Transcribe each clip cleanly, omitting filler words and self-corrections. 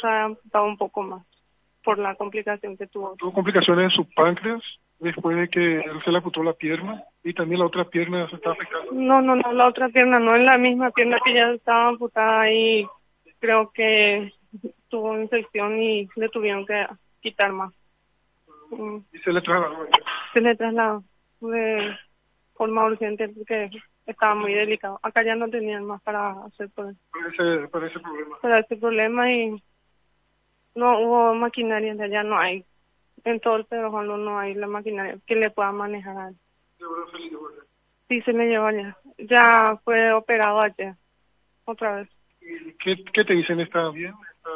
se ha amputado un poco más por la complicación que tuvo. Tuvo complicaciones en su páncreas después de que él se le amputó la pierna y también la otra pierna se está afectando. No, la otra pierna no, es la misma pierna que ya estaba amputada y creo que tuvo infección y le tuvieron que quitar más. Y se le trasladó. Se le trasladó de forma urgente porque estaba muy delicado. Acá ya no tenían más para hacer por eso. Para ese problema. Para ese problema y no hubo maquinaria, ya no hay. En todo el Pedro Juan no hay la maquinaria que le pueda manejar a él. Sí, se le llevó allá. Ya fue operado ayer, otra vez. ¿Qué te dicen? ¿Está bien?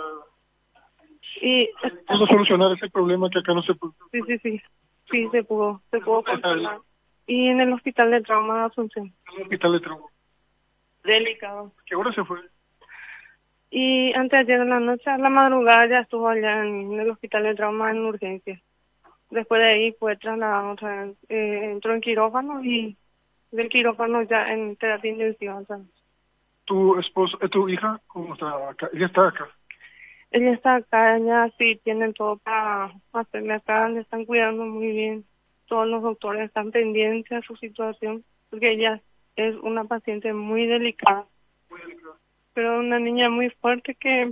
Y ¿Puedo solucionar ese problema que acá no se puede? Sí, se pudo controlar. Y en el hospital de trauma de Asunción. En el hospital de trauma. Delicado. ¿Qué hora se fue? Y antes de ayer en la noche, a la madrugada, ya estuvo allá en el hospital de trauma en urgencia. Después de ahí fue trasladado otra vez. Entró en quirófano y del quirófano ya en terapia intensiva. ¿Sabes? ¿Tu hija, cómo está acá? Ella está acá. Ella está acá, ella sí tienen todo para hacerle acá, le están cuidando muy bien. Todos los doctores están pendientes a su situación, porque ella es una paciente muy delicada. Muy delicada. Pero una niña muy fuerte que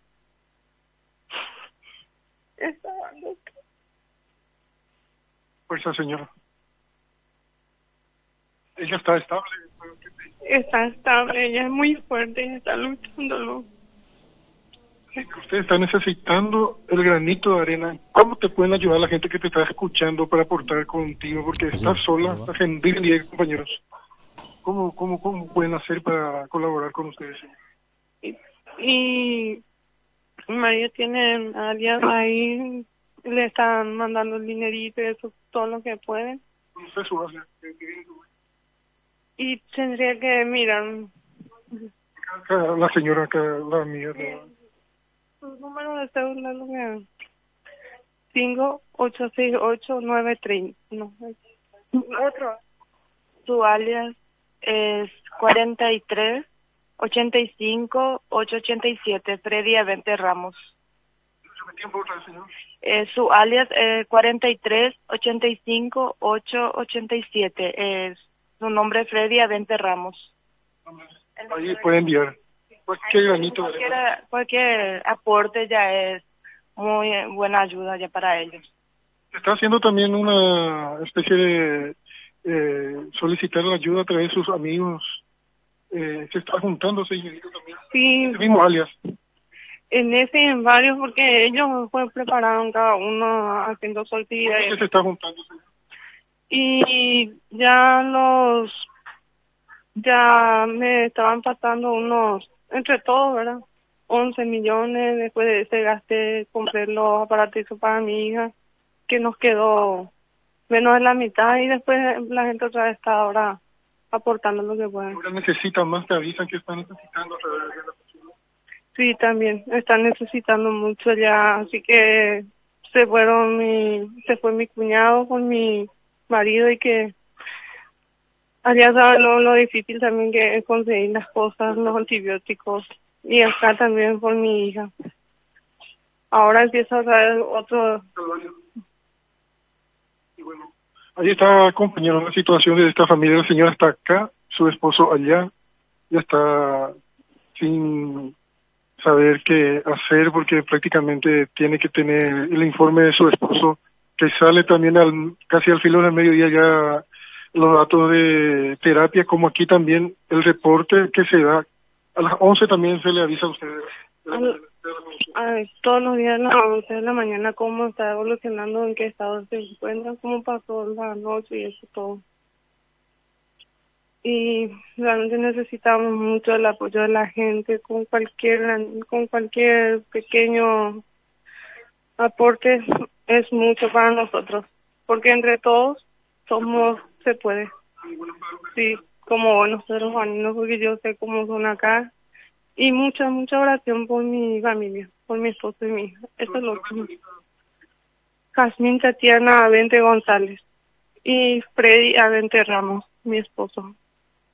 está dando. Fuerza, señora. Ella está estable. Está estable, ella es muy fuerte, ella está luchándolo. Usted está necesitando el granito de arena. ¿Cómo te pueden ayudar la gente que te está escuchando para aportar contigo? Porque estás sola, estás en día, compañeros. ¿Cómo pueden hacer para colaborar con ustedes? Y María tiene alias ahí, le están mandando el dinerito y eso, todo lo que pueden. Usted su base. Y tendría que mirar. La señora acá, la mía. Su número de cédula es lo que 5868930. No, otro. Su alias es 4385-887, Freddy Avente Ramos. Su alias es 4385-887. Su nombre es Freddy Avente Ramos. Ahí puede enviar. Cualquier granito. Cualquier aporte ya es muy buena ayuda ya para ellos. Está haciendo también una especie de solicitar la ayuda a través de sus amigos. Se está juntando señorito también. Sí. Ese mismo alias. En ese y en varios, porque ellos pues prepararon cada uno haciendo su actividad. ¿Por qué se está juntando, señor? Y ya me estaban pasando unos, entre todos, ¿verdad? 11 millones, después de ese gasté, compré los aparatizos para mi hija, que nos quedó menos de la mitad, y después la gente otra vez está ahora aportando lo que pueden. Ahora necesitan más, te avisan que están necesitando. Sí, también están necesitando mucho ya, así que se fue mi cuñado con mi marido, y que allá saben lo difícil también que es conseguir las cosas, los antibióticos, y acá también por mi hija. Ahora empieza otra vez otro. Y bueno, ahí está, compañero, la situación de esta familia. La señora está acá, su esposo allá, ya está sin saber qué hacer porque prácticamente tiene que tener el informe de su esposo, que sale también casi al filo del mediodía ya los datos de terapia, como aquí también el reporte que se da. A las 11 también se le avisa a ustedes. Todos los días a las 11 de la mañana cómo está evolucionando, en qué estado se encuentra, cómo pasó la noche y eso todo. Y realmente necesitamos mucho el apoyo de la gente, con cualquier pequeño aporte es mucho para nosotros, porque entre todos se puede. Sí, como buenos seres humanos, porque yo sé cómo son acá, y mucha oración por mi familia, por mi esposo y mi hija. Eso es lo que... Jazmín Tatiana Avente González y Freddy Avente Ramos, mi esposo.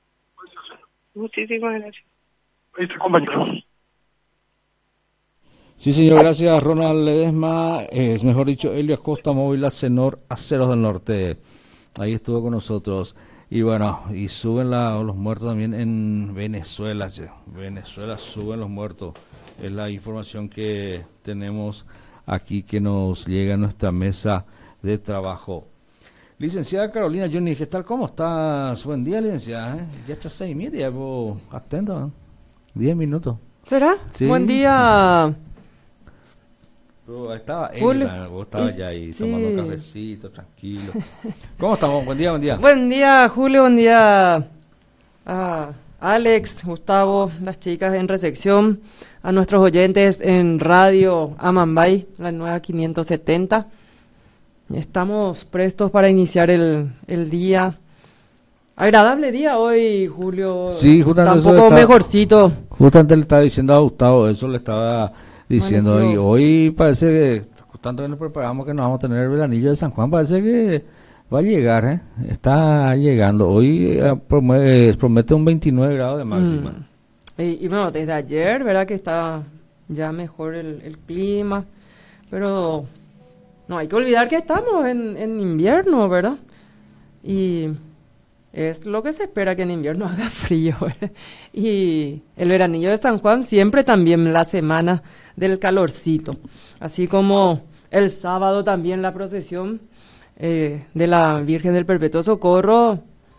Muchísimas gracias. Ahí está, compañero. Sí, señor, gracias Ronald Ledesma, es mejor dicho, Elio Acosta, Móvil Acenor, Aceros del Norte. Ahí estuvo con nosotros. Y bueno, y suben los muertos también en Venezuela. Che. Venezuela suben los muertos. Es la información que tenemos aquí que nos llega a nuestra mesa de trabajo. Licenciada Carolina Johnny, ¿qué tal? ¿Cómo estás? Buen día, licenciada. Ya está 6:30, vos atento, ¿eh? 10 minutos. ¿Será? Sí. Buen día. Pero estaba él, Julio. vos estabas ya ahí Sí. tomando un cafecito, tranquilo. ¿Cómo estamos? Buen día, buen día. Buen día, Julio. Buen día a Alex, Gustavo, las chicas en recepción, a nuestros oyentes en Radio Amambay, la nueva 570. Estamos prestos para iniciar el día. Agradable día hoy, Julio. Sí, justamente Está un eso poco está- mejorcito. Justamente le estaba diciendo a Gustavo, eso le estaba diciendo. Amaneció. Y hoy parece que, tanto que nos preparamos que nos vamos a tener el veranillo de San Juan, parece que va a llegar, ¿eh? Está llegando. Hoy promete un 29 grados de máxima. Y bueno, desde ayer, ¿verdad? Que está ya mejor el clima, pero no hay que olvidar que estamos en invierno, ¿verdad? Y es lo que se espera, que en invierno haga frío, ¿verdad? Y el veranillo de San Juan siempre también la semana del calorcito, así como el sábado también la procesión de la Virgen del Perpetuo Socorro.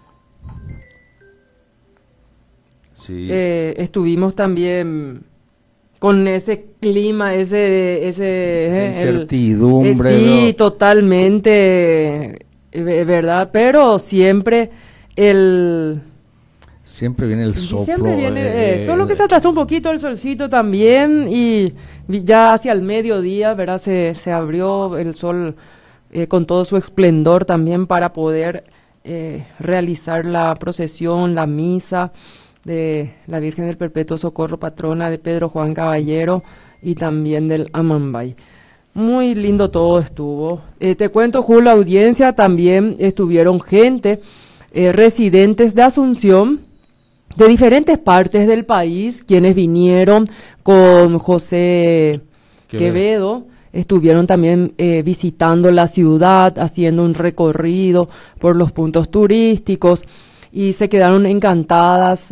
Sí. Estuvimos también con ese clima, Esa el- incertidumbre, sí, ¿no? totalmente, ¿verdad? Pero siempre el... Siempre viene el soplo. Siempre viene, solo que se atrasó un poquito el solcito también y ya hacia el mediodía, ¿verdad? Se abrió el sol con todo su esplendor también para poder realizar la procesión, la misa de la Virgen del Perpetuo Socorro, patrona de Pedro Juan Caballero y también del Amambay. Muy lindo todo estuvo. Te cuento, Julio, la audiencia también estuvieron gente, residentes de Asunción, de diferentes partes del país, quienes vinieron con José Quevedo, estuvieron también visitando la ciudad, haciendo un recorrido por los puntos turísticos y se quedaron encantados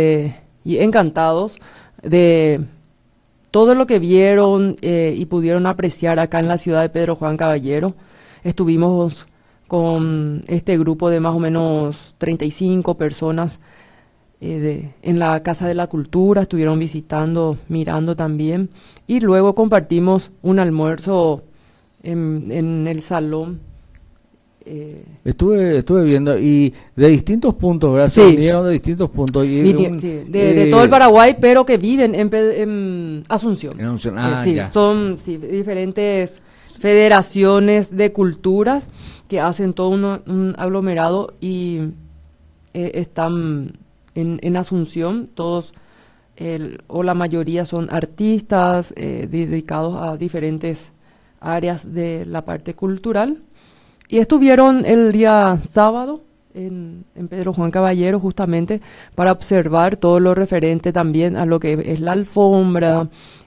de todo lo que vieron y pudieron apreciar acá en la ciudad de Pedro Juan Caballero. Estuvimos con este grupo de más o menos 35 personas en la Casa de la Cultura, estuvieron visitando, mirando también, y luego compartimos un almuerzo en el salón. Estuve viendo y de distintos puntos, ¿verdad? Sí. Se unieron de distintos puntos. Y de todo el Paraguay, pero que viven en Asunción. En Asunción, Sí, ya. son diferentes federaciones de culturas que hacen todo un aglomerado y están en Asunción, todos o la mayoría son artistas dedicados a diferentes áreas de la parte cultural. Y estuvieron el día sábado en Pedro Juan Caballero justamente para observar todo lo referente también a lo que es la alfombra,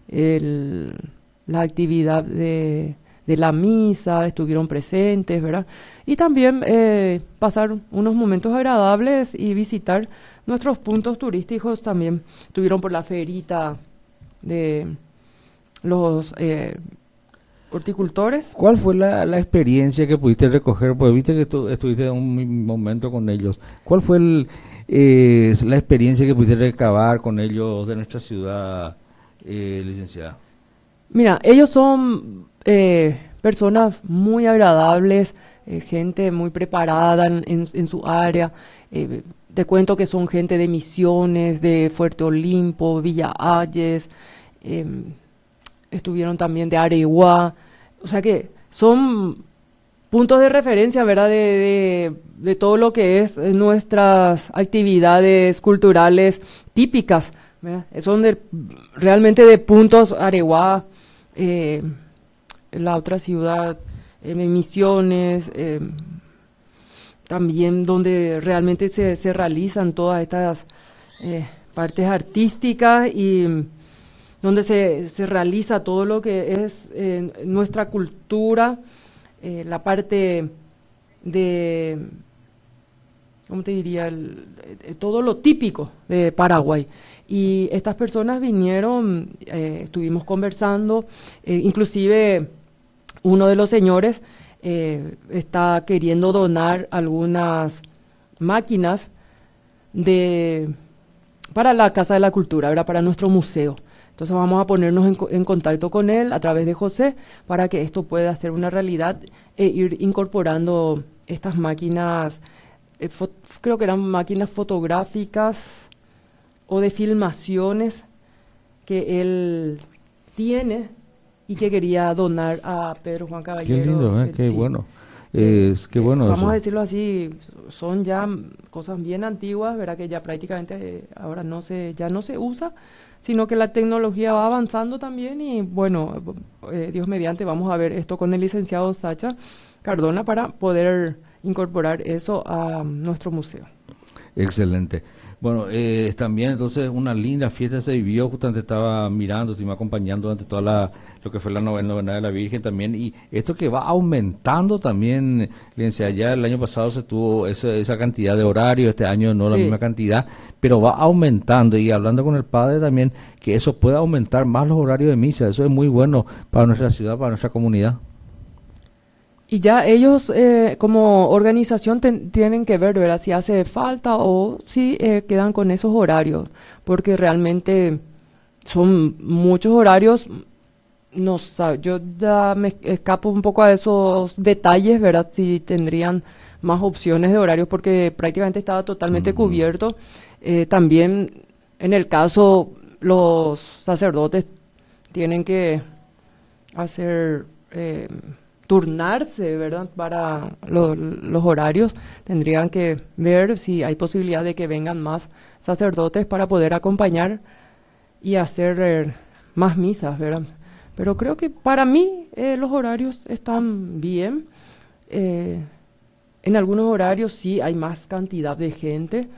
la actividad de la misa, estuvieron presentes, ¿verdad? Y también pasar unos momentos agradables y visitar nuestros puntos turísticos también. Estuvieron por la ferita de los horticultores. ¿Cuál fue la experiencia que pudiste recoger? Pues viste que tú estuviste un momento con ellos. ¿Cuál fue la experiencia que pudiste recabar con ellos de nuestra ciudad, licenciada? Mira, ellos son personas muy agradables, gente muy preparada en su área. Te cuento que son gente de Misiones, de Fuerte Olimpo, Villa Ayes, estuvieron también de Areguá. O sea que son puntos de referencia, ¿verdad? De todo lo que es nuestras actividades culturales típicas, ¿verdad? Son realmente de puntos. Areguá, la otra ciudad, Misiones, también donde realmente se realizan todas estas partes artísticas y donde se realiza todo lo que es nuestra cultura, la parte de, ¿cómo te diría? Todo lo típico de Paraguay. Y estas personas vinieron, estuvimos conversando, inclusive uno de los señores está queriendo donar algunas máquinas para la Casa de la Cultura, ¿verdad? Para nuestro museo. Entonces vamos a ponernos en contacto con él a través de José para que esto pueda ser una realidad e ir incorporando estas máquinas, creo que eran máquinas fotográficas o de filmaciones que él tiene y que quería donar a Pedro Juan Caballero. Qué lindo, qué sí. bueno. Qué bueno Vamos eso. a decirlo así, son ya cosas bien antiguas, ¿verdad? Que ya prácticamente ahora ya no se usa, sino que la tecnología va avanzando también y bueno, Dios mediante vamos a ver esto con el licenciado Sacha Cardona para poder incorporar eso a nuestro museo. Excelente. Bueno, también entonces una linda fiesta se vivió, justamente estaba mirando, estuve acompañando durante toda lo que fue la novena de la Virgen también, y esto que va aumentando también, licenciada, ya el año pasado se tuvo esa cantidad de horarios, este año no la Sí. misma cantidad, pero va aumentando, y hablando con el padre también, que eso pueda aumentar más los horarios de misa, eso es muy bueno para nuestra ciudad, para nuestra comunidad. Y ya ellos como organización tienen que ver, ¿verdad? Si hace falta o si quedan con esos horarios, porque realmente son muchos horarios. No sé, yo ya me escapo un poco a esos detalles, ¿verdad? Si tendrían más opciones de horarios, porque prácticamente estaba totalmente cubierto. También en el caso los sacerdotes tienen que hacer turnarse, ¿verdad? Para los horarios tendrían que ver si hay posibilidad de que vengan más sacerdotes para poder acompañar y hacer más misas, ¿verdad? Pero creo que para mí los horarios están bien. En algunos horarios sí hay más cantidad de gente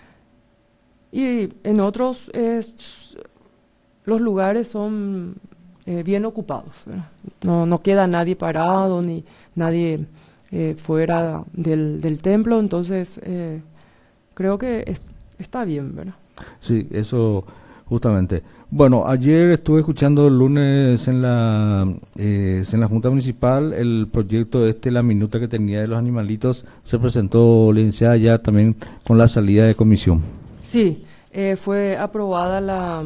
y en otros los lugares son bien ocupados, ¿verdad? No queda nadie parado ni nadie fuera del templo, entonces creo que está bien, ¿verdad? Sí, eso justamente. Bueno, ayer estuve escuchando el lunes en la Junta Municipal el proyecto la minuta que tenía de los animalitos, se presentó, licenciada, ya también con la salida de comisión. Sí, fue aprobada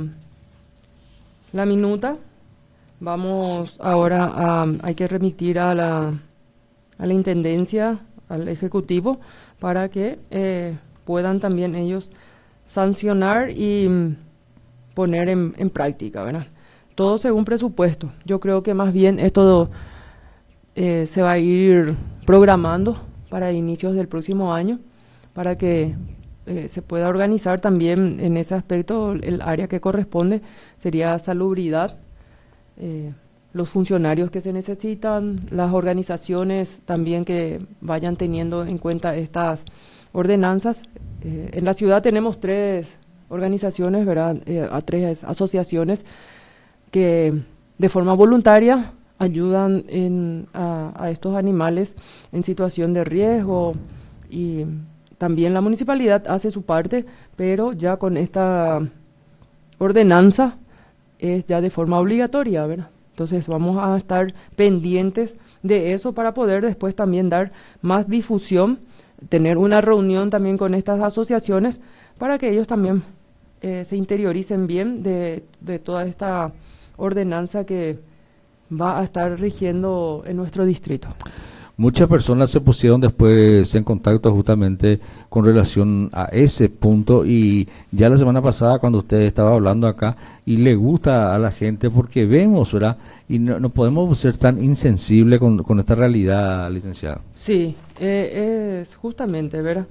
la minuta. Vamos ahora hay que remitir a la Intendencia, al Ejecutivo, para que puedan también ellos sancionar y poner en práctica, ¿verdad? Todo según presupuesto. Yo creo que más bien esto se va a ir programando para inicios del próximo año, para que se pueda organizar también en ese aspecto. El área que corresponde sería salubridad, los funcionarios que se necesitan, las organizaciones también que vayan teniendo en cuenta estas ordenanzas. En la ciudad tenemos 3 organizaciones, ¿verdad? 3 asociaciones que de forma voluntaria ayudan a estos animales en situación de riesgo, y también la municipalidad hace su parte, pero ya con esta ordenanza es ya de forma obligatoria, ¿verdad? Entonces vamos a estar pendientes de eso para poder después también dar más difusión, tener una reunión también con estas asociaciones para que ellos también se interioricen bien de toda esta ordenanza que va a estar rigiendo en nuestro distrito. Muchas personas se pusieron después en contacto justamente con relación a ese punto, y ya la semana pasada cuando usted estaba hablando acá, y le gusta a la gente porque vemos, ¿verdad? Y no podemos ser tan insensibles con esta realidad, licenciada. Sí, es justamente, ¿verdad?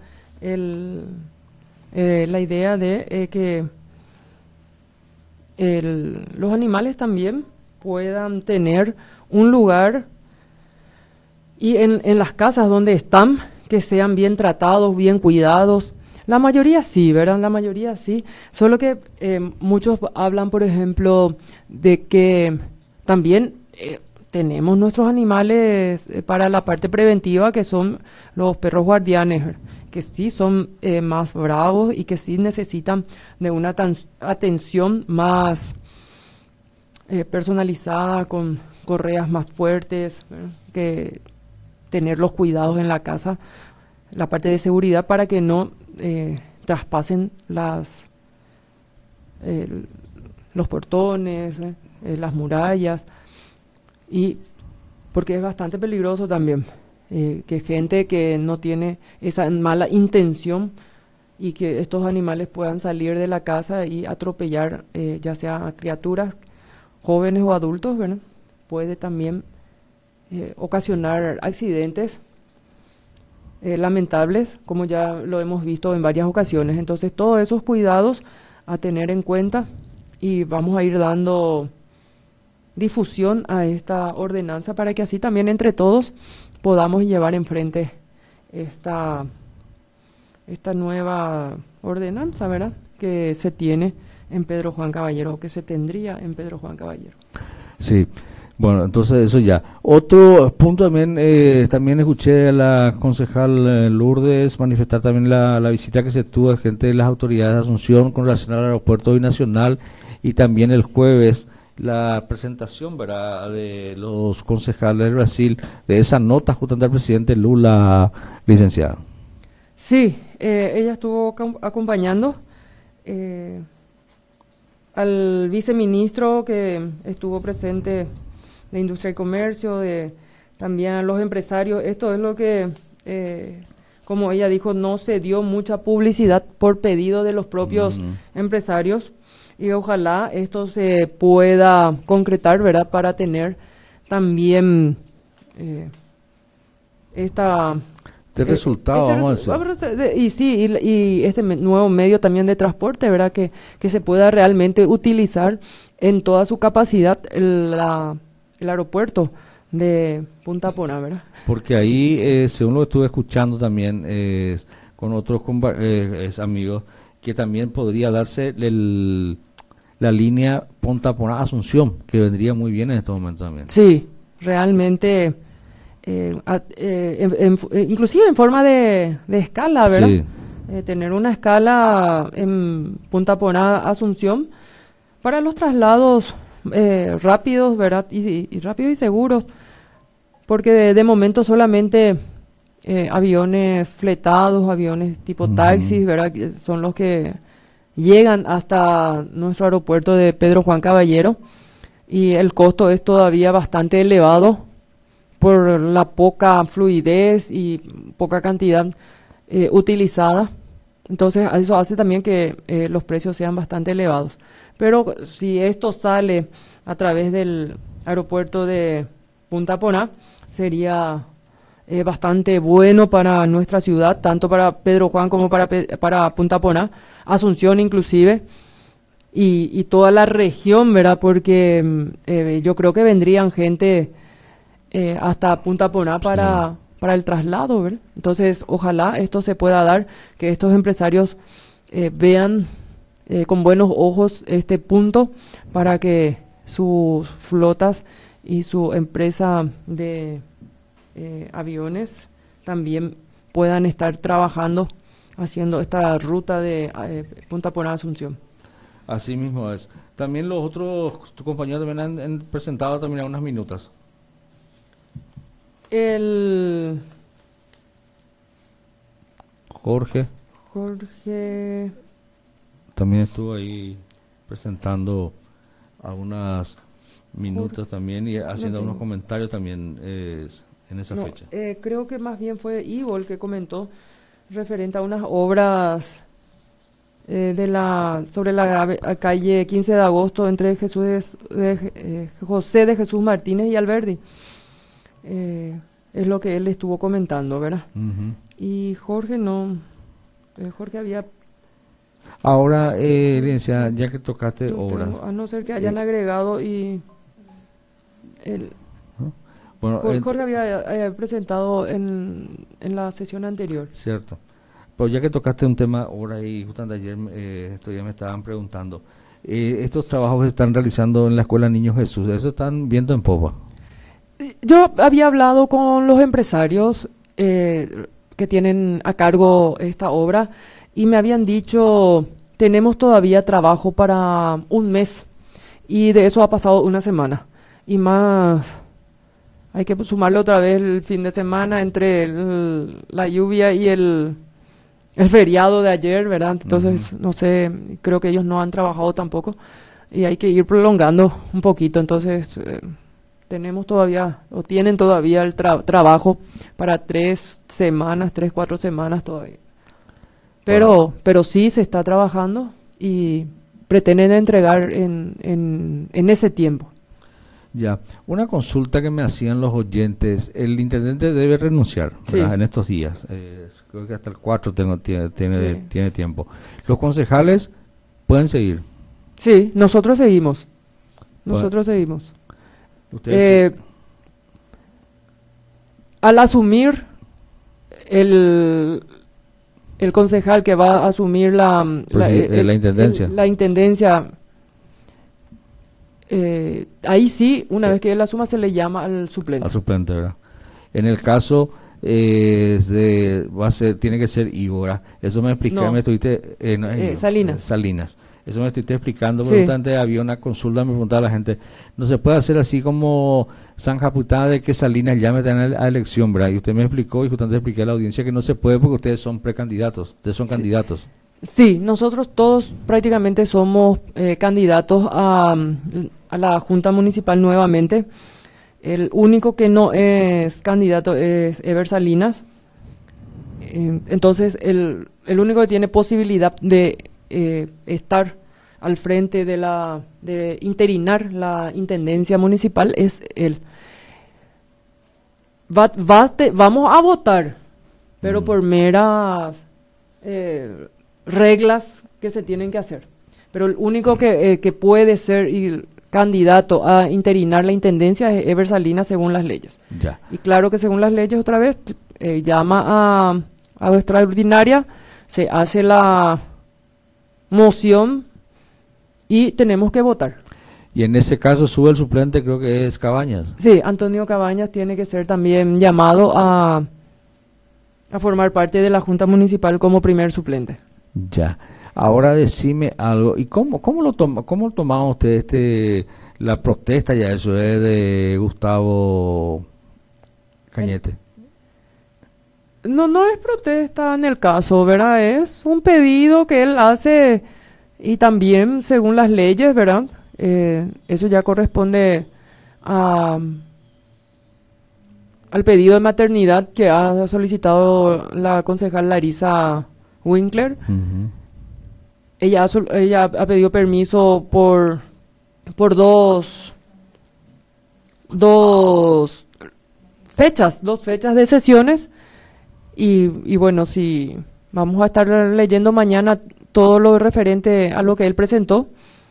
La idea de que los animales también puedan tener un lugar, y en las casas donde están, que sean bien tratados, bien cuidados. La mayoría sí, ¿verdad? La mayoría sí. Solo que muchos hablan, por ejemplo, de que también tenemos nuestros animales para la parte preventiva, que son los perros guardianes, ¿verdad? Que sí son más bravos y que sí necesitan de una atención más personalizada, con correas más fuertes, ¿verdad? Que tener los cuidados en la casa, la parte de seguridad para que no traspasen los portones, las murallas, y porque es bastante peligroso también que gente que no tiene esa mala intención y que estos animales puedan salir de la casa y atropellar ya sea a criaturas, jóvenes o adultos, ¿verdad? Puede también ocasionar accidentes lamentables, como ya lo hemos visto en varias ocasiones. Entonces, todos esos cuidados a tener en cuenta, y vamos a ir dando difusión a esta ordenanza para que así también entre todos podamos llevar enfrente esta nueva ordenanza, ¿verdad? Que se tiene en Pedro Juan Caballero, o que se tendría en Pedro Juan Caballero. Sí. Bueno, entonces eso ya. Otro punto también, también escuché a la concejal Lourdes manifestar también la visita que se tuvo de gente de las autoridades de Asunción con relación al aeropuerto binacional, y también el jueves la presentación, ¿verdad?, de los concejales del Brasil, de esa nota justamente al presidente Lula, licenciada. Sí, ella estuvo acompañando al viceministro que estuvo presente de Industria y Comercio, también a los empresarios. Esto es lo que, como ella dijo, no se dio mucha publicidad por pedido de los propios empresarios, y ojalá esto se pueda concretar, ¿verdad?, para tener también este resultado, vamos a decir. Y sí, y este nuevo medio también de transporte, ¿verdad?, que se pueda realmente utilizar en toda su capacidad el aeropuerto de Punta Pona, ¿verdad? Porque ahí, según lo que estuve escuchando también con otros amigos, que también podría darse la línea Punta Pona Asunción, que vendría muy bien en este momento también. Sí, realmente, inclusive en forma de escala, ¿verdad? Sí. Tener una escala en Punta Pona Asunción para los traslados rápidos, ¿verdad? Y rápidos y seguros, porque de momento solamente aviones fletados, aviones tipo taxis, ¿verdad?, que son los que llegan hasta nuestro aeropuerto de Pedro Juan Caballero, y el costo es todavía bastante elevado por la poca fluidez y poca cantidad utilizada. Entonces eso hace también que los precios sean bastante elevados. Pero si esto sale a través del aeropuerto de Punta Pona, sería bastante bueno para nuestra ciudad, tanto para Pedro Juan como para Punta Pona, Asunción inclusive, y toda la región, ¿verdad? Porque yo creo que vendrían gente hasta Punta Pona para el traslado, ¿verdad? Entonces, ojalá esto se pueda dar, que estos empresarios vean con buenos ojos este punto, para que sus flotas y su empresa de aviones también puedan estar trabajando, haciendo esta ruta de Punta Pona Asunción. Así mismo es. También los otros, tu compañeros también han presentado también unas minutas. Jorge también estuvo ahí presentando algunas minutas también, y haciendo unos comentarios también en esa fecha. Creo que más bien fue Ivo el que comentó referente a unas obras sobre la calle 15 de agosto entre José de Jesús Martínez y Alberdi. Es lo que él estuvo comentando, ¿verdad? Y Jorge no. Jorge había. Ahora, licenciada, ya que tocaste obras. A no ser que hayan agregado y. Bueno, Jorge había presentado en la sesión anterior. Cierto. Pero ya que tocaste un tema ahora y justamente ayer estos días me estaban preguntando, estos trabajos que se están realizando en la Escuela Niño Jesús, ¿eso están viendo en popa? Yo había hablado con los empresarios que tienen a cargo esta obra y me habían dicho, tenemos todavía trabajo para un mes y de eso ha pasado una semana. Y más, hay que sumarle otra vez el fin de semana entre la lluvia y el feriado de ayer, ¿verdad? Entonces, no sé, creo que ellos no han trabajado tampoco y hay que ir prolongando un poquito. Entonces, tenemos todavía, o tienen todavía el trabajo para 3 semanas, 3, 4 semanas todavía. Pero sí se está trabajando y pretenden entregar en ese tiempo. Ya, una consulta que me hacían los oyentes, el intendente debe renunciar, ¿verdad? Sí. En estos días, creo que hasta el 4 tiene Sí. tiempo. Los concejales pueden seguir. Sí, nosotros seguimos. Bueno, Nosotros seguimos. ustedes, Al asumir el, el concejal que va a asumir la intendencia. la intendencia, ahí sí, una vez que él asuma, se le llama al suplente. al suplente, ¿verdad? En el caso va a ser, tiene que ser Íbora. Eso me explicaste, No. me estuviste no, Salinas. Salinas. Eso me estuviste explicando, Sí. porque justamente había una consulta, me preguntaba la gente, no se puede hacer así como San Japutá de que Salinas llame a elección, ¿verdad? Y usted me explicó y justamente expliqué a la audiencia que no se puede porque ustedes son precandidatos, ustedes son candidatos. Sí, nosotros todos prácticamente somos candidatos a la Junta Municipal nuevamente. El único que no es candidato es Ever Salinas. Entonces, el único que tiene posibilidad de estar al frente de interinar la intendencia municipal es él. Vamos a votar, pero por meras reglas que se tienen que hacer. Pero el único que puede ser candidato a interinar la intendencia es Ever Salinas según las leyes. Ya. Y claro que según las leyes, otra vez, llama a extraordinaria, se hace la moción y tenemos que votar. Y en ese caso sube el suplente, creo que es Cabañas. Sí, Antonio Cabañas tiene que ser también llamado a formar parte de la Junta Municipal como primer suplente. Ya. Ahora decime algo. ¿Y cómo lo tomaban ustedes la protesta ya eso es de Gustavo Cañete? No es protesta en el caso, ¿verdad? Es un pedido que él hace y también según las leyes, ¿verdad? Eso ya corresponde al pedido de maternidad que ha solicitado la concejal Larisa Winkler. Ujú. Ella ha pedido permiso por dos fechas de sesiones y bueno, si vamos a estar leyendo mañana todo lo referente a lo que él presentó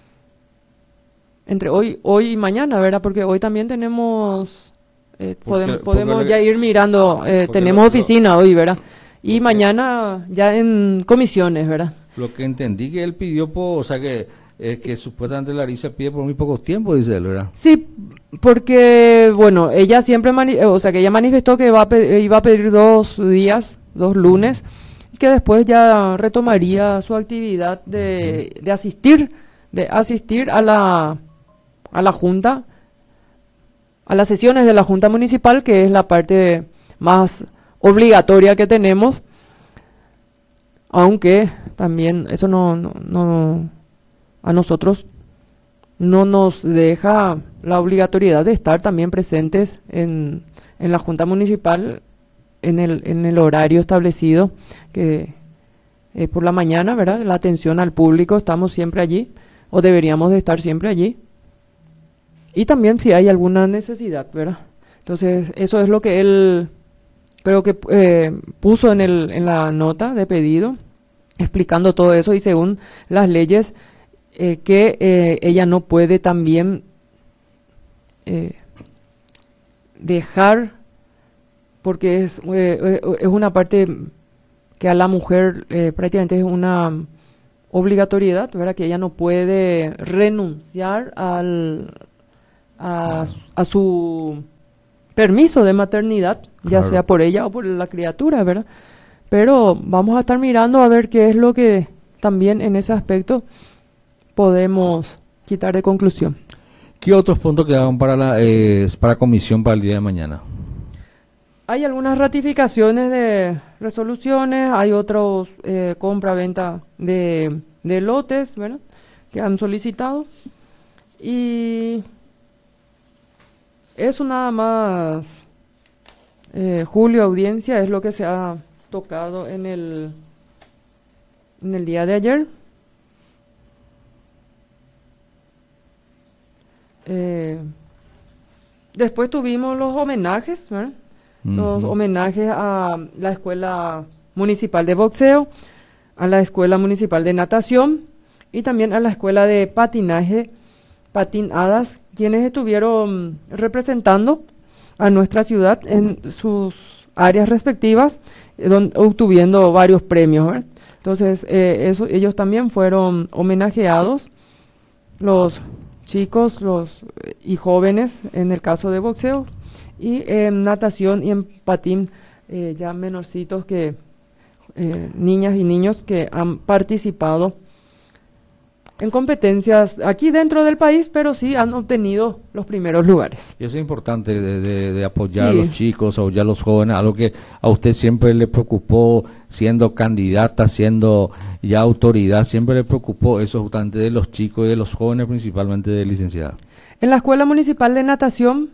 entre hoy y mañana, ¿verdad? Porque hoy también tenemos podemos ya ir mirando, tenemos oficina hoy, ¿verdad? Y mañana ya en comisiones, ¿verdad? Lo que entendí que él pidió, o sea que supuestamente Larisa pide por muy poco tiempo, dice él, ¿verdad? Sí, porque, bueno, ella siempre, o sea, que ella manifestó que iba a pedir 2 días, 2 lunes, y que después ya retomaría su actividad de asistir a la Junta, a las sesiones de la Junta Municipal, que es la parte más obligatoria que tenemos, aunque también eso no a nosotros no nos deja la obligatoriedad de estar también presentes en la Junta Municipal en el horario establecido, que por la mañana, ¿verdad? La atención al público, estamos siempre allí, o deberíamos de estar siempre allí. Y también si hay alguna necesidad, ¿verdad? Entonces, eso es lo que él creo que puso en la nota de pedido, explicando todo eso y según las leyes que ella no puede también dejar, porque es una parte que a la mujer prácticamente es una obligatoriedad, ¿verdad? Que ella no puede renunciar a su permiso de maternidad, ya Claro. sea por ella o por la criatura, ¿verdad? Pero vamos a estar mirando a ver qué es lo que también en ese aspecto podemos quitar de conclusión. ¿Qué otros puntos quedaban para comisión para el día de mañana? Hay algunas ratificaciones de resoluciones, hay otros compra-venta de lotes, ¿verdad? Que han solicitado. Y eso nada más, Julio, audiencia, es lo que se ha tocado en el día de ayer. Después tuvimos los homenajes, ¿verdad? Los Ujú. homenajes a la Escuela Municipal de Boxeo, a la Escuela Municipal de Natación y también a la Escuela de Patinaje, Patín Hadas, quienes estuvieron representando a nuestra ciudad en sus áreas respectivas, obtuviendo varios premios, ¿verdad? Entonces, ellos también fueron homenajeados, los chicos y jóvenes en el caso de boxeo, y en natación y en patín, ya menorcitos que niñas y niños que han participado en competencias aquí dentro del país, pero sí han obtenido los primeros lugares. Y eso es importante de apoyar a Sí. los chicos, apoyar a los jóvenes, algo que a usted siempre le preocupó, siendo candidata, siendo ya autoridad, siempre le preocupó eso justamente de los chicos y de los jóvenes, principalmente de licenciada. En la Escuela Municipal de Natación,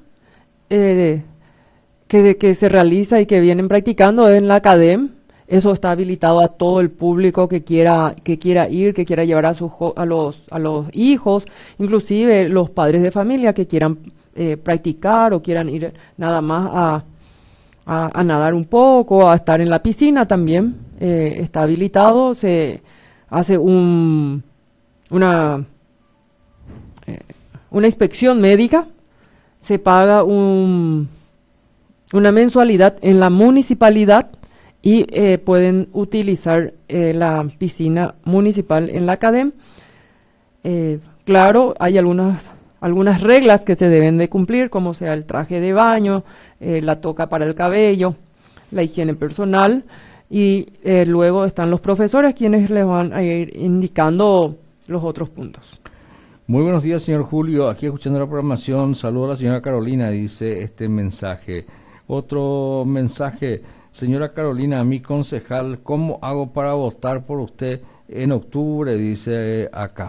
que se realiza y que vienen practicando en la academia, eso está habilitado a todo el público que quiera ir, que quiera llevar a los hijos, inclusive los padres de familia que quieran practicar o quieran ir nada más a nadar un poco, a estar en la piscina también, está habilitado. Se hace una inspección médica, se paga una mensualidad en la municipalidad y pueden utilizar la piscina municipal en la academia. Claro, hay algunas reglas que se deben de cumplir, como sea el traje de baño, la toca para el cabello, la higiene personal, y luego están los profesores quienes les van a ir indicando los otros puntos. Muy buenos días, señor Julio. Aquí escuchando la programación, saludo a la señora Carolina, dice este mensaje. Otro mensaje, señora Carolina, mi concejal, ¿cómo hago para votar por usted en octubre? Dice acá.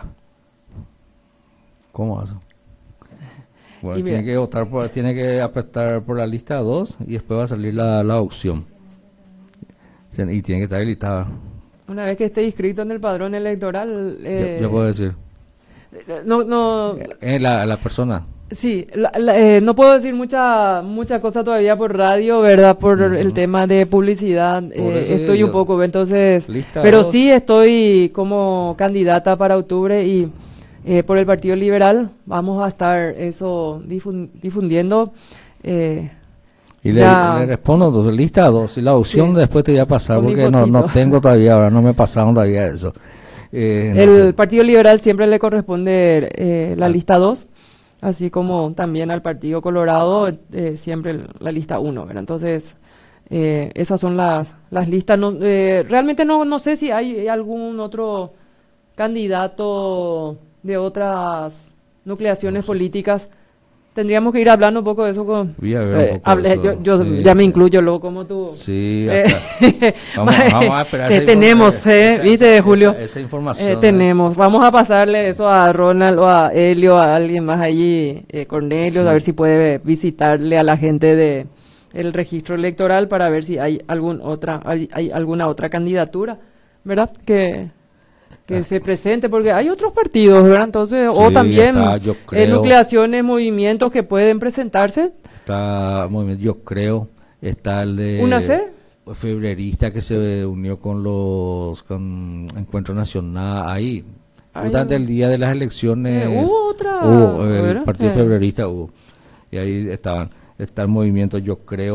¿Cómo hace? Bueno, tiene que votar tiene que apretar por la lista 2 y después va a salir la opción. Y tiene que estar habilitada. Una vez que esté inscrito en el padrón electoral, Yo puedo decir. no, La persona. sí, no puedo decir mucha cosa todavía por radio, ¿verdad? Por el tema de publicidad, estoy un poco, entonces, pero dos. sí estoy como candidata para octubre y por el Partido Liberal vamos a estar eso difundiendo. Y le respondo, entonces, lista 2, y la opción Sí. después te voy a pasar, Con mi porque no fotito. tengo todavía, ahora no me pasaron todavía eso. El Partido Liberal siempre le corresponde la lista 2, así como también al Partido Colorado siempre la lista 1, ¿verdad? Entonces, esas son las listas. No, realmente no sé si hay algún otro candidato de otras nucleaciones políticas. Tendríamos que ir hablando un poco de eso con... Voy a ver un poco eso, yo sí. ya me incluyo luego como tú. Sí, acá. Vamos a esperar esa tenemos, ¿viste, Julio? Esa información. Tenemos. Vamos a pasarle eso a Ronald o a Helio, a alguien más allí, Cornelio, Sí. a ver si puede visitarle a la gente de el registro electoral para ver si hay hay alguna otra candidatura, ¿verdad? Que se presente, porque hay otros partidos, ¿verdad? Entonces, o Sí, también está, yo creo. nucleaciones, movimientos que pueden presentarse. Está muy bien, yo creo, está el de ¿Una C? febrerista que se unió con Encuentro Nacional ahí. Hay Durante el día de las elecciones hubo otra, hubo, el ¿verdad? Partido Febrerista hubo. Y ahí está el movimiento, yo creo,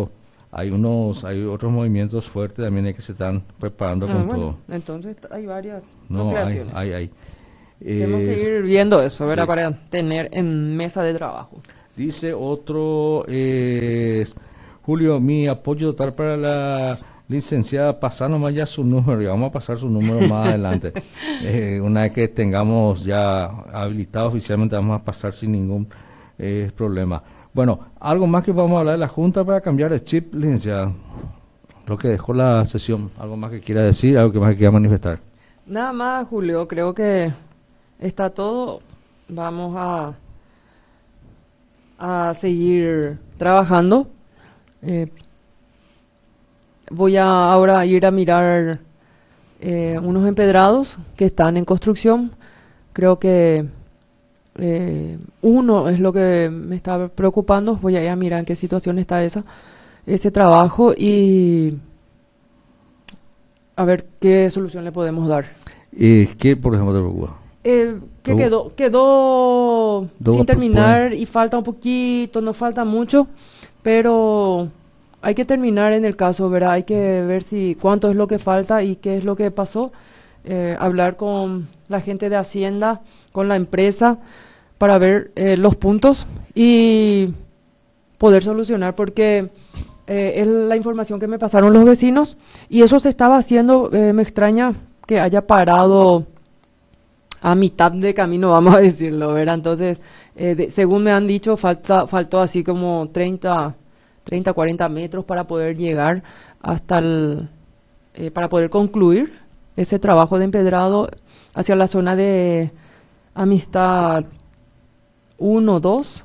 hay otros movimientos fuertes también que se están preparando con bueno, todo. entonces hay varias No, creaciones. hay. Tenemos que ir viendo eso, ¿verdad? Sí. Para tener en mesa de trabajo. Dice otro, Julio, mi apoyo total para la licenciada, pasar nomás ya su número, y vamos a pasar su número más adelante. Una vez que tengamos ya habilitado oficialmente, vamos a pasar sin ningún problema. Bueno, algo más que vamos a hablar de la Junta para cambiar el chip, licenciada. Lo que dejó la sesión, algo más que quiera decir, algo que más que quiera manifestar. Nada más, Julio, creo que está todo. Vamos a seguir trabajando. Voy a ahora ir a mirar unos empedrados que están en construcción. Creo que uno es lo que me está preocupando. Voy a ir a mirar en qué situación está ese trabajo y a ver qué solución le podemos dar. ¿Qué, por ejemplo, te preocupa? Que quedó sin terminar y falta un poquito, no falta mucho, pero hay que terminar en el caso, ¿verdad? Hay que ver cuánto es lo que falta y qué es lo que pasó. Hablar con la gente de Hacienda, con la empresa, para ver los puntos y poder solucionar, porque es la información que me pasaron los vecinos y eso se estaba haciendo. Me extraña que haya parado a mitad de camino, vamos a decirlo, ¿verdad? Entonces, según me han dicho, faltó así como 30, 40 metros para poder llegar hasta para poder concluir ese trabajo de empedrado hacia la zona de Amistad 1, 2.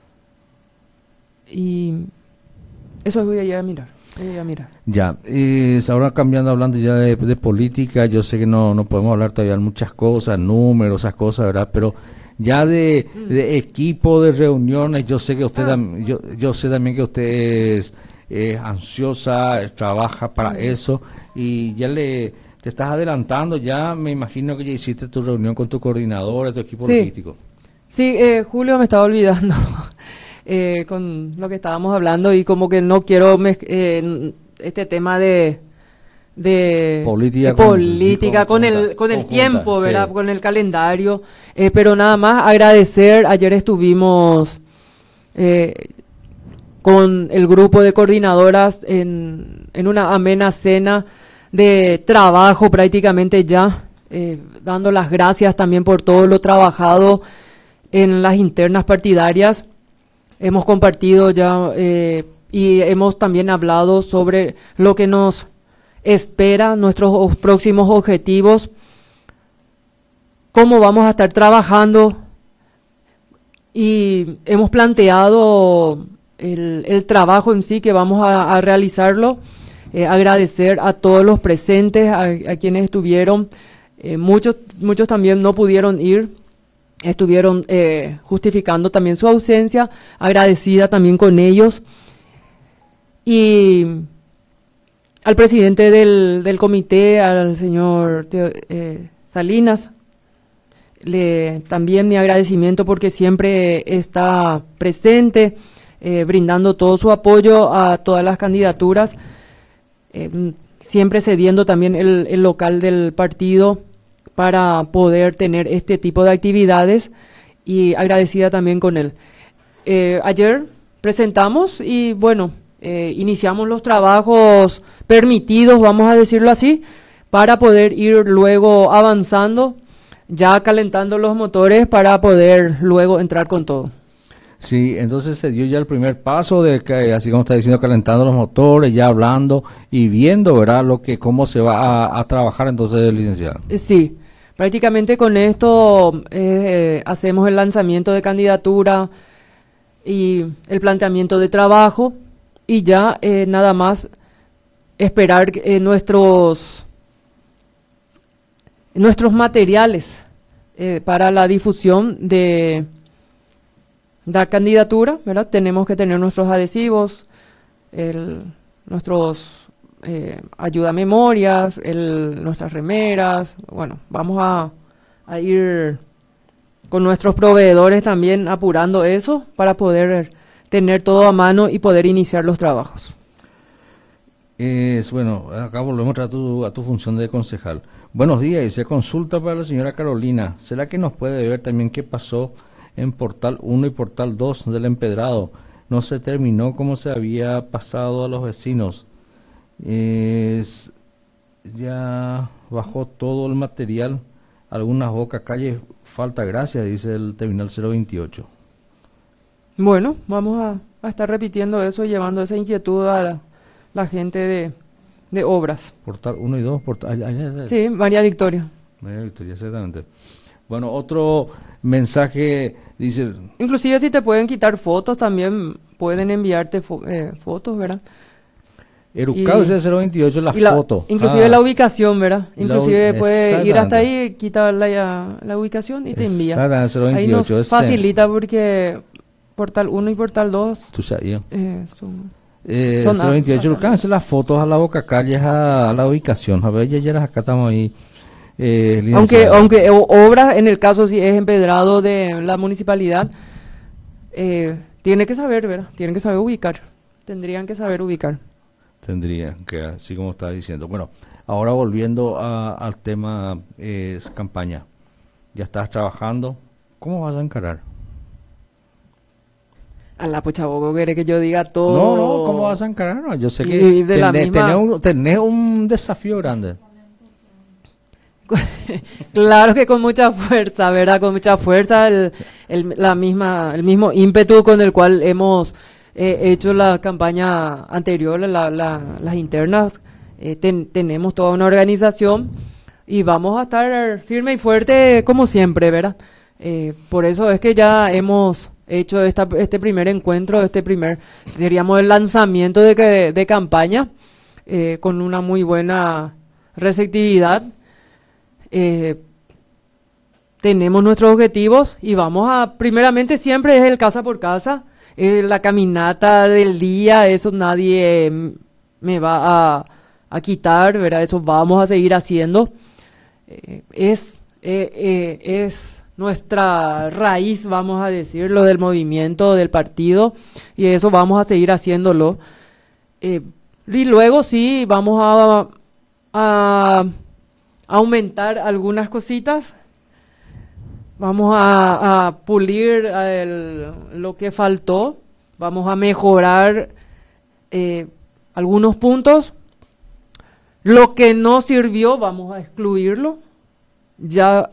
Y eso voy a ir a mirar. Ya, ahora cambiando, hablando ya de política, yo sé que no podemos hablar todavía de muchas cosas, números, esas cosas, ¿verdad? Pero ya de equipo, de reuniones, yo sé que usted, yo sé también que usted es ansiosa, trabaja para eso, y ya te estás adelantando, ya me imagino que ya hiciste tu reunión con tu coordinador, tu equipo logístico. Sí, Julio, me estaba olvidando. Con lo que estábamos hablando y como que no quiero este tema de política con el tiempo, ¿verdad? Sí. Con el calendario, pero nada más agradecer. Ayer estuvimos con el grupo de coordinadoras en una amena cena de trabajo prácticamente ya, dando las gracias también por todo lo trabajado en las internas partidarias. Hemos compartido ya y hemos también hablado sobre lo que nos espera, nuestros próximos objetivos, cómo vamos a estar trabajando y hemos planteado el trabajo en sí que vamos a realizarlo. Agradecer a todos los presentes, a quienes estuvieron, muchos también no pudieron ir. Estuvieron justificando también su ausencia, agradecida también con ellos. Y al presidente del comité, al señor Salinas, también mi agradecimiento porque siempre está presente, brindando todo su apoyo a todas las candidaturas, siempre cediendo también el local del partido para poder tener este tipo de actividades, y agradecida también con él. Ayer presentamos y bueno, iniciamos los trabajos permitidos, vamos a decirlo así, para poder ir luego avanzando, ya calentando los motores para poder luego entrar con todo. Sí, entonces se dio ya el primer paso de que, así como está diciendo, calentando los motores, ya hablando y viendo, ¿verdad?, cómo se va a trabajar entonces, licenciado. Sí. Prácticamente con esto hacemos el lanzamiento de candidatura y el planteamiento de trabajo y ya nada más esperar nuestros materiales para la difusión de la candidatura, ¿verdad? Tenemos que tener nuestros adhesivos, nuestros ayuda a memorias, nuestras remeras. Bueno, vamos a ir con nuestros proveedores también apurando eso para poder tener todo a mano y poder iniciar los trabajos. Bueno, acá volvemos a tu función de concejal. Buenos días, dice consulta para la señora Carolina. ¿Será que nos puede ver también qué pasó en Portal 1 y Portal 2 del empedrado? No se terminó como se había pasado a los vecinos. Es- ya bajó todo el material. Algunas bocas calles, falta gracias, dice el terminal 028. Bueno, vamos a estar repitiendo eso y llevando esa inquietud a la gente de obras. Portal 1 y 2, Sí, María Victoria. María Victoria, exactamente. Bueno, otro mensaje dice, Inclusive si te pueden quitar fotos, también pueden enviarte fotos, ¿verdad? Erucado Y, ese 028 la y la, foto. inclusive Ah, la ubicación, ¿verdad? Inclusive puede ir hasta exactamente. ahí, quitar la ubicación y te envía. Exactamente, Ahí nos 028 ese. facilita porque Portal 1 y Portal 2 Tú sabías. son 028 hasta Erucado, las fotos a la boca calle, a la ubicación. A ver, ya acá estamos ahí. Licenciada. aunque obras, en el caso si es empedrado de la municipalidad, tiene que saber, ¿verdad? Tienen que saber ubicar. Tendrían que saber ubicar. Tendría que, así como estaba diciendo. Bueno, ahora volviendo al tema es campaña. Ya estás trabajando. ¿Cómo vas a encarar? A la pochaboco quiere que yo diga No, todo. ¿cómo vas a encarar? No, yo sé Y que de la misma- tenés un desafío grande. Claro que con mucha fuerza, ¿verdad? Con mucha fuerza, el mismo ímpetu con el cual hemos hecho la campaña anterior, las internas. Tenemos toda una organización y vamos a estar firme y fuerte como siempre, ¿verdad? Por eso es que ya hemos hecho este primer encuentro, diríamos, el lanzamiento de campaña con una muy buena receptividad. Tenemos nuestros objetivos y primeramente siempre es el casa por casa, la caminata del día, eso nadie me va a quitar, ¿verdad? Eso vamos a seguir haciendo. Es nuestra raíz, vamos a decirlo, del movimiento, del partido, y eso vamos a seguir haciéndolo. Y luego sí, vamos a aumentar algunas cositas, vamos a pulir lo que faltó, vamos a mejorar algunos puntos, lo que no sirvió vamos a excluirlo, ya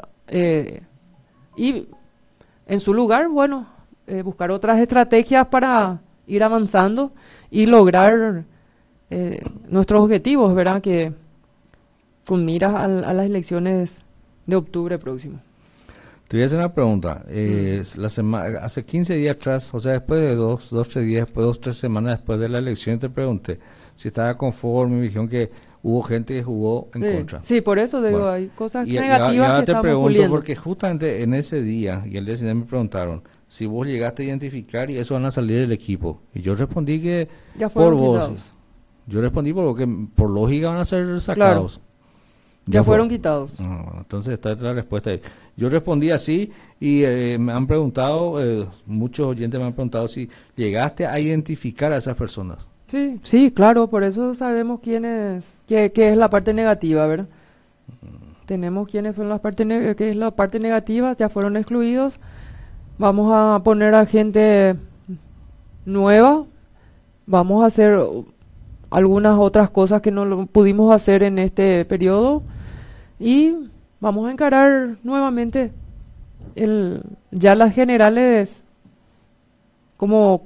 y en su lugar, bueno, buscar otras estrategias para ir avanzando y lograr nuestros objetivos, ¿verdad? Que con miras a las elecciones de octubre próximo. Te voy a hacer una pregunta. Hace 15 días atrás, o sea, después de 3 días, después 2, 3 semanas después de la elección, te pregunté si estaba conforme. Me dijeron que hubo gente que jugó en contra. Sí, por eso digo, Bueno, hay cosas y negativas ahora que te estamos pregunto puliendo. porque justamente en ese día y el día siguiente me preguntaron si vos llegaste a identificar y eso van a salir del equipo. Y yo respondí que Ya por fueron vos. quitados. Yo respondí porque por lógica van a ser sacados. Ya fueron fue. quitados. Bueno, entonces está la respuesta ahí. Yo respondí así y me han preguntado, muchos oyentes me han preguntado si llegaste a identificar a esas personas. Sí, sí, claro, por eso sabemos qué es la parte negativa, ¿verdad? Tenemos quiénes son qué es la parte negativa, ya fueron excluidos. Vamos a poner a gente nueva, vamos a hacer algunas otras cosas que no lo pudimos hacer en este periodo y vamos a encarar nuevamente ya las generales como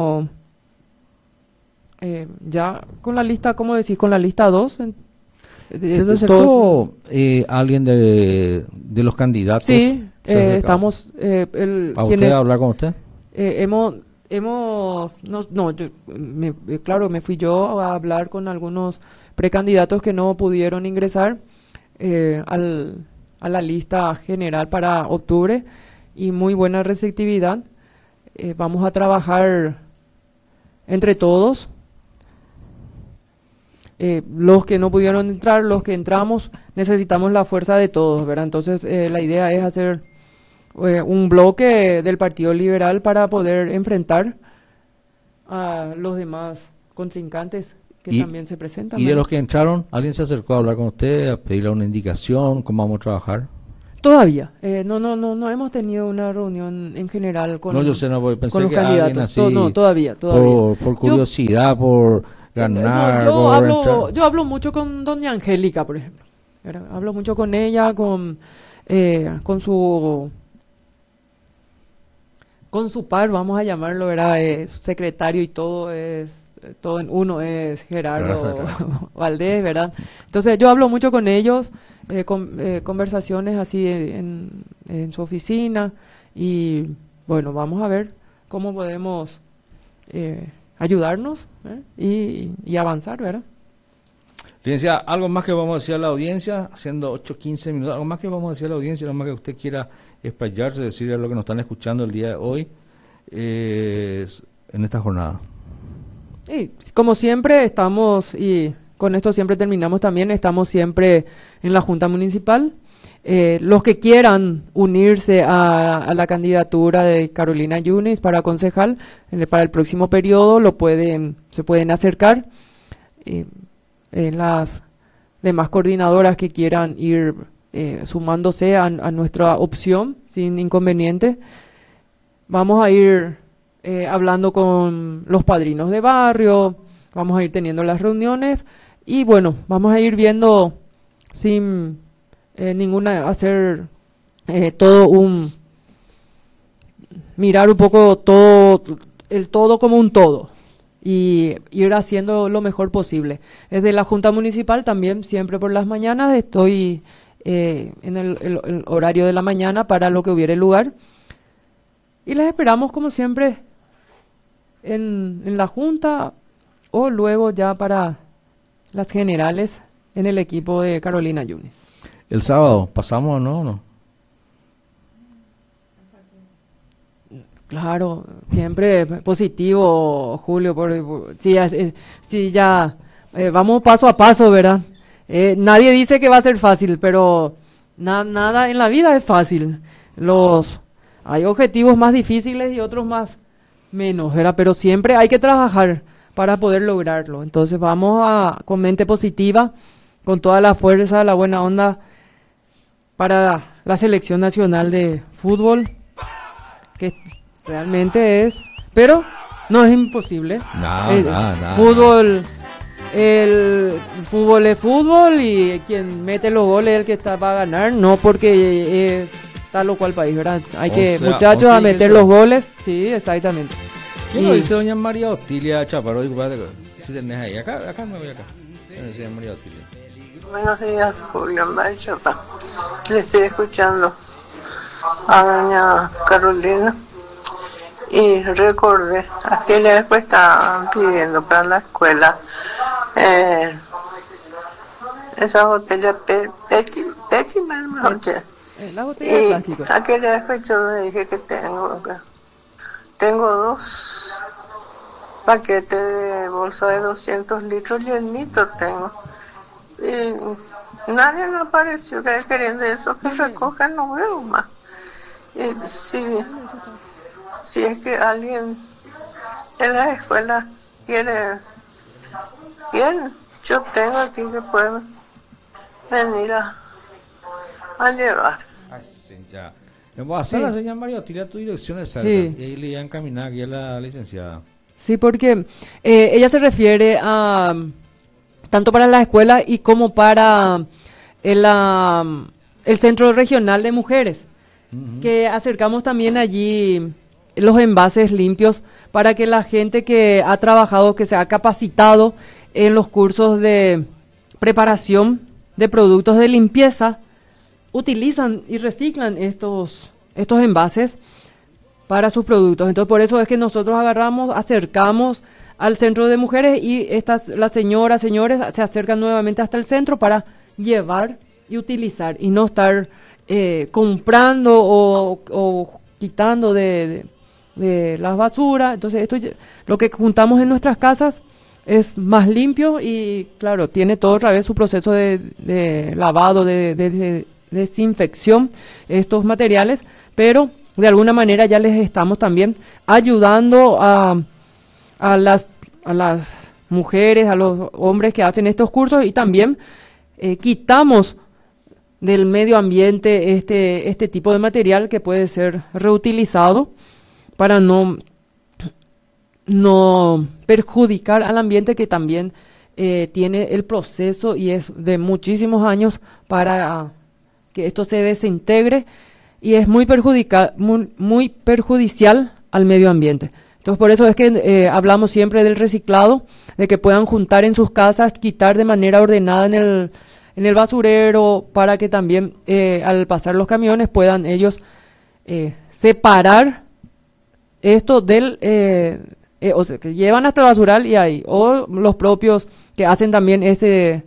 ya con la lista, ¿cómo decís? Con la lista 2. ¿Se te acercó alguien de los candidatos? Sí, estamos. ¿A usted a hablar con usted? Claro, me fui yo a hablar con algunos precandidatos que no pudieron ingresar a la lista general para octubre y muy buena receptividad. Vamos a trabajar entre todos. Los que no pudieron entrar, los que entramos, necesitamos la fuerza de todos, ¿verdad? Entonces, la idea es hacer un bloque del Partido Liberal para poder enfrentar a los demás contrincantes que Y- también se presentan. Y de ¿verdad? los que entraron, ¿alguien se acercó a hablar con usted, a pedirle una indicación, cómo vamos a trabajar? Todavía, no hemos tenido una reunión en general No, yo sé, no, porque con pensé los que alguien candidatos. así, No, todavía. por Yo, curiosidad, por ganar, yo por hablo, entrar. yo hablo mucho con doña Angélica, por ejemplo. ¿Verdad? Hablo mucho con ella, con su par, vamos a llamarlo, ¿verdad? Su secretario y todo es todo en uno, es Gerardo Valdés, ¿verdad? Entonces yo hablo mucho con ellos, conversaciones así en su oficina y bueno, vamos a ver cómo podemos ayudarnos, ¿eh? y avanzar, ¿verdad? Fíjense, algo más que vamos a decir a la audiencia, haciendo 8, 15 minutos, algo más que vamos a decir a la audiencia, algo más que usted quiera explayarse, decirle a lo que nos están escuchando el día de hoy, en esta jornada. Y como siempre estamos, y con esto siempre terminamos también, estamos siempre en la Junta Municipal. Los que quieran unirse a la candidatura de Carolina Yunes para concejal para el próximo periodo se pueden acercar. Las demás coordinadoras que quieran ir sumándose a nuestra opción sin inconveniente. Vamos a ir hablando con los padrinos de barrio, vamos a ir teniendo las reuniones y bueno, vamos a ir viendo sin hacer mirar un poco el todo como un todo y ir haciendo lo mejor posible. Desde la Junta Municipal también, siempre por las mañanas, estoy en el horario de la mañana para lo que hubiere lugar. Y les esperamos como siempre en la Junta o luego ya para las generales en el equipo de Carolina Yunes. El sábado, ¿pasamos o no? ¿No? Claro, siempre positivo, Julio, si ya vamos paso a paso, ¿verdad? Nadie dice que va a ser fácil, pero nada en la vida es fácil. Hay objetivos más difíciles y otros menos, ¿verdad? Pero siempre hay que trabajar para poder lograrlo. Entonces vamos con mente positiva, con toda la fuerza, la buena onda para la selección nacional de fútbol, que realmente pero no es imposible. Nada. El fútbol es fútbol y quien mete los goles es el que va a ganar, no porque es tal o cual país, ¿verdad? Muchachos, a meter los goles. Sí, exactamente. ¿Qué lo dice doña María Otilia Chaparro? Si tenés ahí, acá me voy acá. Doña María Otilia. Buenos días, Julio Machapa. Le estoy escuchando a doña Carolina y recordé aquella vez que estaban pidiendo para la escuela esas botellas Pepsi, mejor que. La botella de Y plástico. aquella vez que yo le dije que tengo 2 paquetes de bolsa de 200 litros llenitos tengo. Y nadie me apareció que queriendo eso que recojan, no veo más. Y si es que alguien en la escuela quiere, yo tengo aquí que pueden venir a llevar. Ay, sí, ya. Le voy a hacer Sí. la señal María Otilia tu dirección exacta. Sí. Y ahí le voy a encaminar aquí a la licenciada. Sí, porque ella se refiere a tanto para la escuela y como para el Centro Regional de Mujeres, que acercamos también allí los envases limpios para que la gente que ha trabajado, que se ha capacitado en los cursos de preparación de productos de limpieza, utilizan y reciclan estos envases para sus productos. Entonces, por eso es que nosotros acercamos al centro de mujeres y las señores se acercan nuevamente hasta el centro para llevar y utilizar y no estar comprando o quitando de las basuras. Entonces, lo que juntamos en nuestras casas es más limpio y, claro, tiene todo otra vez su proceso de lavado, de desinfección, estos materiales, pero de alguna manera ya les estamos también ayudando a las mujeres, a los hombres que hacen estos cursos, y también quitamos del medio ambiente este tipo de material que puede ser reutilizado para no perjudicar al ambiente, que también tiene el proceso y es de muchísimos años para que esto se desintegre, y es muy perjudicial al medio ambiente. Entonces, por eso es que hablamos siempre del reciclado, de que puedan juntar en sus casas, quitar de manera ordenada en el basurero, para que también al pasar los camiones puedan ellos separar esto o sea, que llevan hasta el basural y ahí, o los propios que hacen también ese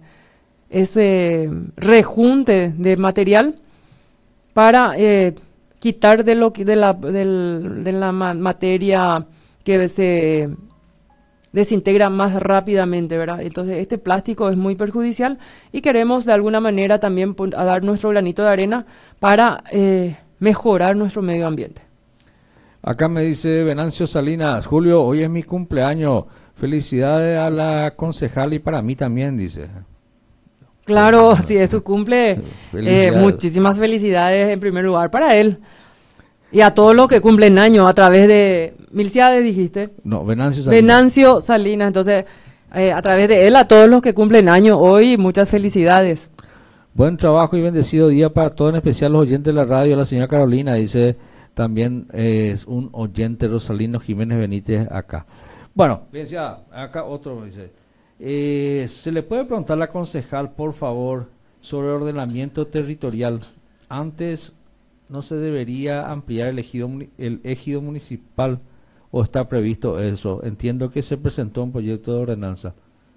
rejunte de material para quitar de la materia que se desintegra más rápidamente, ¿verdad? Entonces este plástico es muy perjudicial, y queremos de alguna manera también a dar nuestro granito de arena para mejorar nuestro medio ambiente. Acá me dice Venancio Salinas: Julio, hoy es mi cumpleaños, felicidades a la concejal y para mí también, dice. Claro, si es su cumple, Muchísimas muchísimas felicidades en primer lugar para él. Y a todos los que cumplen años a través de Milciades, dijiste. No, Venancio Salinas. Venancio Salinas, entonces a través de él a todos los que cumplen años hoy, muchas felicidades. Buen trabajo y bendecido día para todos, en especial los oyentes de la radio. La señora Carolina dice, también es un oyente, Rosalino Jiménez Benítez acá. Bueno, bien, ya, acá otro dice, ¿se le puede preguntar a la concejal, por favor, sobre ordenamiento territorial? Antes no se debería ampliar el ejido municipal, o está previsto eso. Entiendo que se presentó un proyecto de ordenanza.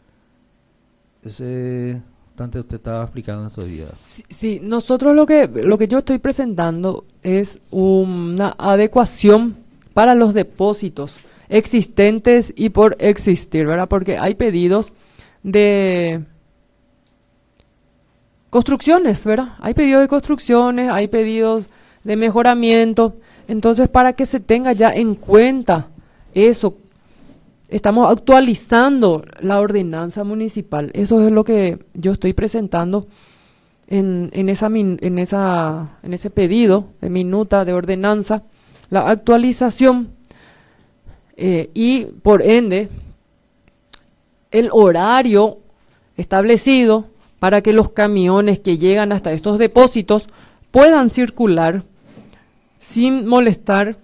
Ese tanto usted estaba explicando estos días. Sí, nosotros lo que yo estoy presentando es una adecuación para los depósitos existentes y por existir, ¿verdad? Porque hay pedidos de construcciones, ¿verdad? Hay pedidos de construcciones, hay pedidos de mejoramiento. Entonces, para que se tenga ya en cuenta eso, estamos actualizando la ordenanza municipal. Eso es lo que yo estoy presentando en ese pedido de minuta de ordenanza, la actualización y por ende el horario establecido para que los camiones que llegan hasta estos depósitos puedan circular sin molestar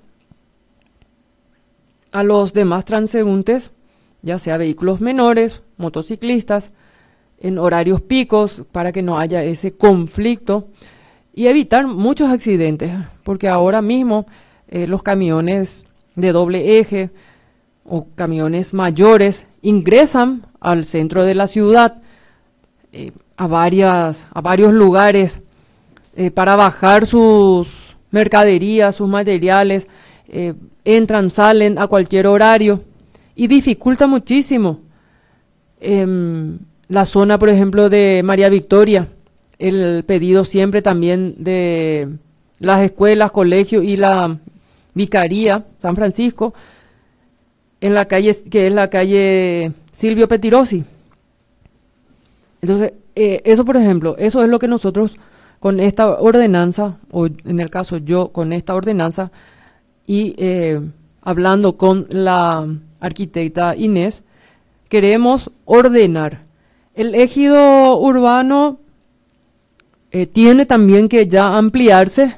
a los demás transeúntes, ya sea vehículos menores, motociclistas, en horarios picos, para que no haya ese conflicto y evitar muchos accidentes, porque ahora mismo los camiones de doble eje o camiones mayores ingresan al centro de la ciudad a varios lugares para bajar sus mercaderías, sus materiales, entran, salen a cualquier horario y dificulta muchísimo la zona, por ejemplo, de María Victoria, el pedido siempre también de las escuelas, colegios y la Vicaría San Francisco, en la calle, que es la calle Silvio Petirosi. Entonces, eso, por ejemplo, eso es lo que nosotros con esta ordenanza, o en el caso yo con esta ordenanza, y hablando con la arquitecta Inés, queremos ordenar. El ejido urbano tiene también que ya ampliarse,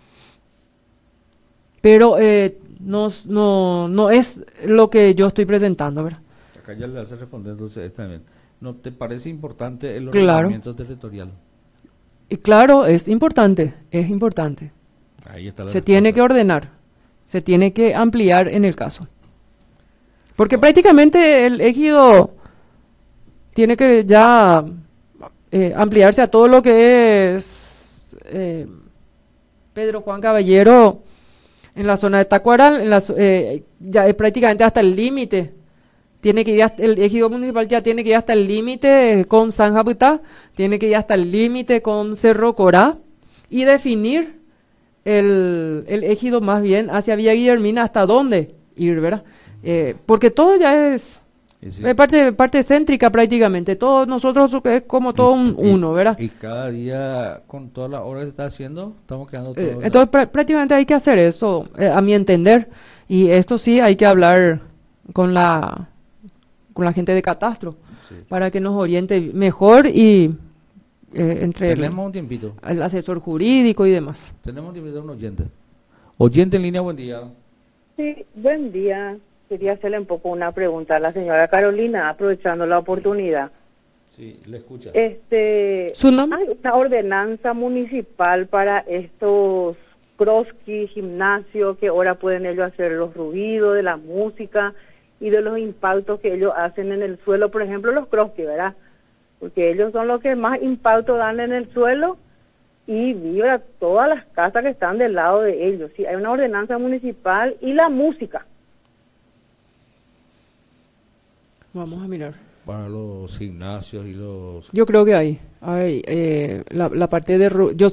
pero no es lo que yo estoy presentando, ¿verdad? Acá ya le hace responder entonces también. ¿No te parece importante el ordenamiento territorial? Y claro, es importante. Ahí está la Se tiene que ordenar, se tiene que ampliar en el caso. Porque prácticamente el ejido tiene que ya ampliarse a todo lo que es Pedro Juan Caballero en la zona de Tacuaral, ya es prácticamente hasta el límite. Tiene que ir el ejido municipal ya tiene que ir hasta el límite con San Jabutá, tiene que ir hasta el límite con Cerro Corá y definir el ejido más bien hacia Villa Guillermina hasta dónde ir, ¿verdad? Porque todo ya es Y sí. Parte céntrica prácticamente. Todos nosotros es como todo uno, ¿verdad? Y cada día, con todas las obras que se está haciendo, estamos quedando todos. Entonces prácticamente hay que hacer eso, a mi entender. Y esto sí hay que hablar con la gente de Catastro Sí. para que nos oriente mejor y entre Tenemos un tiempito. el asesor jurídico y demás. Tenemos un tiempito de un oyente. Oyente en línea, buen día. Sí, buen día. Quería hacerle un poco una pregunta a la señora Carolina, aprovechando la oportunidad. Sí, le escucha. ¿Su nombre? Hay una ordenanza municipal para estos crossfit, gimnasio, que ahora pueden ellos hacer los ruidos de la música y de los impactos que ellos hacen en el suelo, por ejemplo los crossfit, ¿verdad? Porque ellos son los que más impacto dan en el suelo y vibra todas las casas que están del lado de ellos. Sí, hay una ordenanza municipal y la música. Vamos a mirar. Para los gimnasios y los... Yo creo que hay la parte de yo